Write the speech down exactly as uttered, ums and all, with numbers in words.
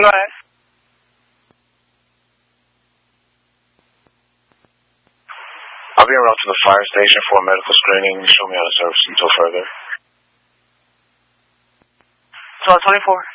Go ahead. I'll be en route to the fire station for a medical screening. Show me how to service until further. twelve twenty-four.